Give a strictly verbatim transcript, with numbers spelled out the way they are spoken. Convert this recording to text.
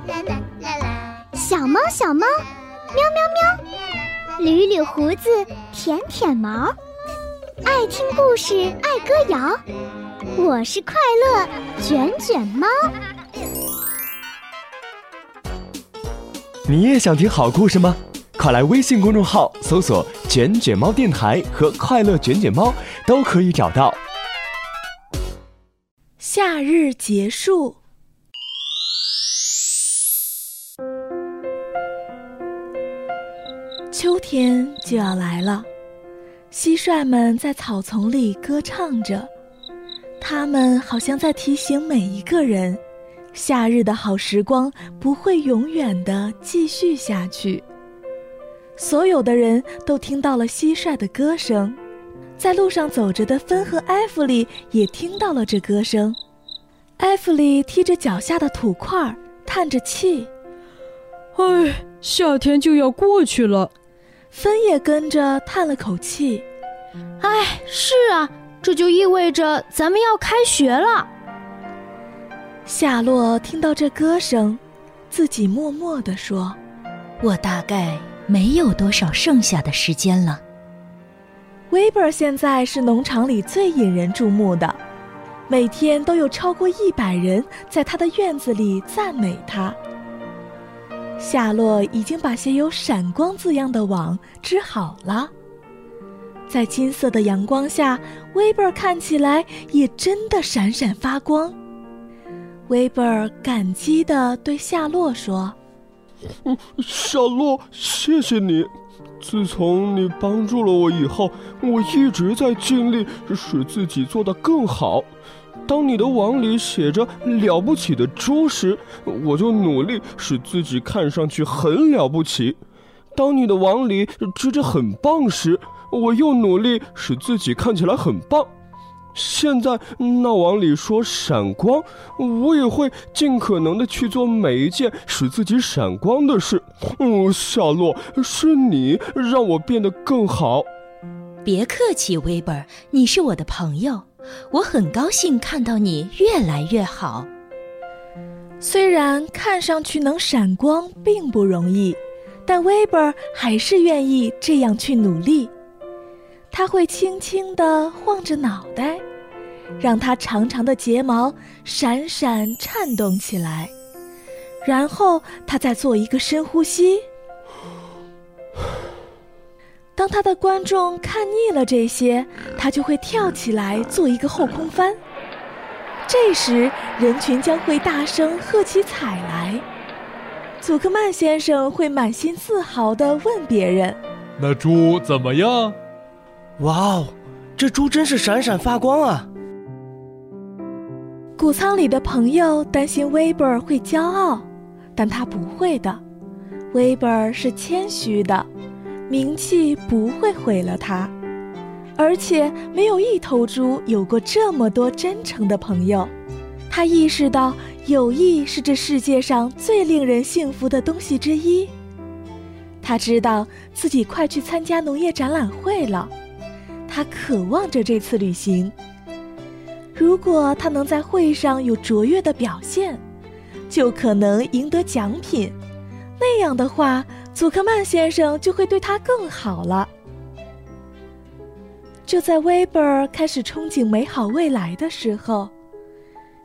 小猫小猫，喵喵喵，捋捋胡子，舔舔毛，爱听故事，爱歌谣，我是快乐卷卷猫。 你也想听好故事吗？快来微信公众号搜索卷卷猫电台和快乐卷卷猫，都可以找到。 夏日结束，秋天就要来了，蟋蟀们在草丛里歌唱着，它们好像在提醒每一个人，夏日的好时光不会永远地继续下去。所有的人都听到了蟋蟀的歌声，在路上走着的芬和艾弗里也听到了这歌声。艾弗里踢着脚下的土块，叹着气： 唉，夏天就要过去了。 芬也跟着叹了口气： 唉，是啊，这就意味着咱们要开学了。 夏洛听到这歌声，自己默默地说： 我大概没有多少剩下的时间了。 威伯现在是农场里最引人注目的，每天都有超过一百人在他的院子里赞美他。夏洛已经把写有闪光字样的网织好了，在金色的阳光下，威伯看起来也真的闪闪发光。威伯感激地对夏洛说： 嗯，夏洛，谢谢你。自从你帮助了我以后，我一直在尽力使自己做得更好。当你的网里写着了不起的猪时，我就努力使自己看上去很了不起。当你的网里织着很棒时，我又努力使自己看起来很棒。现在那网里说闪光，我也会尽可能的去做每一件使自己闪光的事。嗯，夏洛，是你让我变得更好。 别客气，威伯，你是我的朋友，我很高兴看到你越来越好。 虽然看上去能闪光并不容易，但威伯还是愿意这样去努力。他会轻轻地晃着脑袋，让他长长的睫毛闪闪颤动起来，然后他再做一个深呼吸。当他的观众看腻了这些，他就会跳起来做一个后空翻。这时人群将会大声喝起彩来。祖克曼先生会满心自豪地问别人： 那猪怎么样？ 哇哦，这猪真是闪闪发光啊！ 谷仓里的朋友担心威伯会骄傲，但他不会的。威伯是谦虚的，名气不会毁了他。而且没有一头猪有过这么多真诚的朋友。他意识到友谊是这世界上最令人幸福的东西之一。他知道自己快去参加农业展览会了，他渴望着这次旅行。如果他能在会上有卓越的表现，就可能赢得奖品，那样的话，祖克曼先生就会对他更好了。就在威伯开始憧憬美好未来的时候，